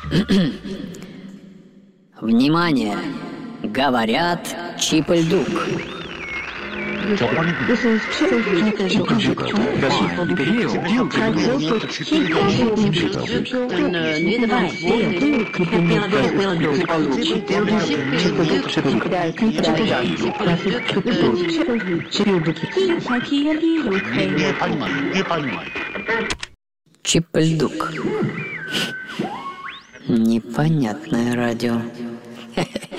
Внимание! Говорят Чип-Ль-Дук. This is Chip-Lь-Duc. Чип-Ль-Дук. Непонятное радио.